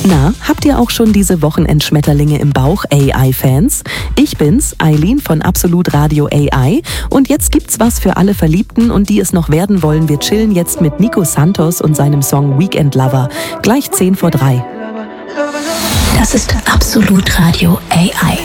Na, habt ihr auch schon diese Wochenendschmetterlinge im Bauch, AI-Fans? Ich bin's, Eileen von Absolut Radio AI. Und jetzt gibt's was für alle Verliebten und die es noch werden wollen. Wir chillen jetzt mit Nico Santos und seinem Song Weekend Lover. Gleich 2:50. Das ist Absolut Radio AI.